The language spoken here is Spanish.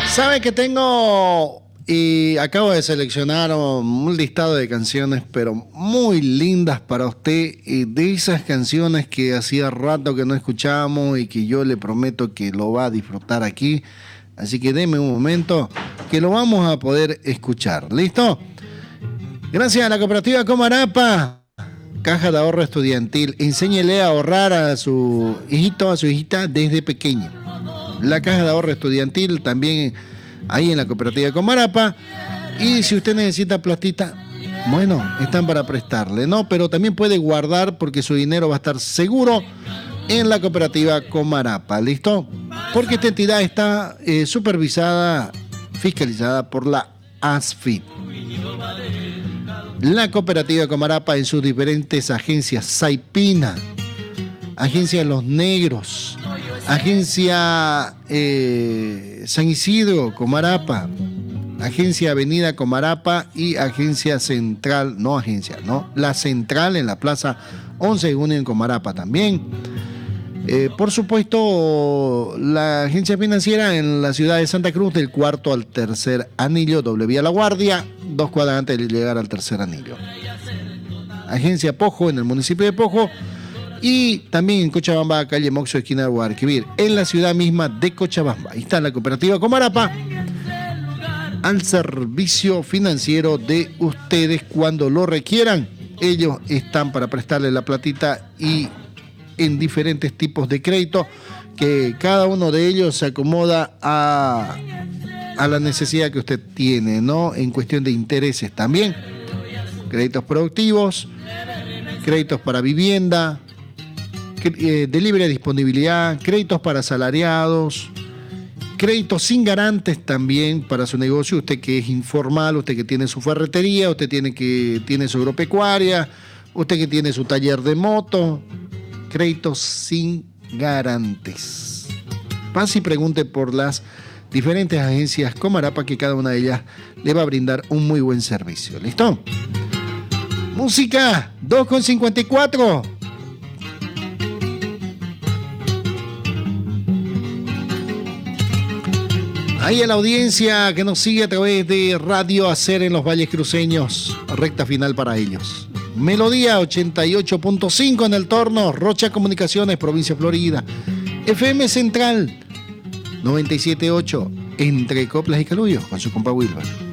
Sabe que tengo y acabo de seleccionar un listado de canciones, pero muy lindas para usted, y de esas canciones que hacía rato que no escuchábamos y que yo le prometo que lo va a disfrutar aquí. Así que deme un momento que lo vamos a poder escuchar. ¿Listo? Gracias a la cooperativa Comarapa, Caja de Ahorro Estudiantil. Enséñele a ahorrar a su hijito, a su hijita desde pequeño. La Caja de Ahorro Estudiantil también ahí en la cooperativa Comarapa. Y si usted necesita platita, bueno, están para prestarle, ¿no? Pero también puede guardar porque su dinero va a estar seguro en la cooperativa Comarapa. ¿Listo? Porque esta entidad está supervisada, fiscalizada por la ASFIT. La cooperativa Comarapa en sus diferentes agencias: Saipina, Agencia Los Negros, Agencia San Isidro Comarapa, Agencia Avenida Comarapa y Agencia Central, la Central en la Plaza 11 de Junio en Comarapa también. Por supuesto, la agencia financiera en la ciudad de Santa Cruz, del cuarto al tercer anillo, doble vía La Guardia, 2 cuadras antes de llegar al tercer anillo. Agencia Pojo en el municipio de Pojo, y también en Cochabamba, calle Moxo, esquina de Guadalquivir, en la ciudad misma de Cochabamba. Ahí está la cooperativa Comarapa, al servicio financiero de ustedes cuando lo requieran. Ellos están para prestarle la platita y en diferentes tipos de crédito, que cada uno de ellos se acomoda a la necesidad que usted tiene, ¿no? En cuestión de intereses también. Créditos productivos, créditos para vivienda, de libre disponibilidad, créditos para asalariados, créditos sin garantes también para su negocio. Usted que es informal, usted que tiene su ferretería, usted que tiene su agropecuaria, usted que tiene su taller de moto, créditos sin garantes. Pase y pregunte por las diferentes agencias Comarapa, que cada una de ellas le va a brindar un muy buen servicio. ¿Listo? Música 2:54. Ahí a la audiencia que nos sigue a través de Radio Hacer en los Valles Cruceños, recta final para ellos. Melodía 88.5 en el Torno, Rocha Comunicaciones, provincia de Florida. FM Central 97.8, entre Coplas y Caluyos, con su compa Wilber.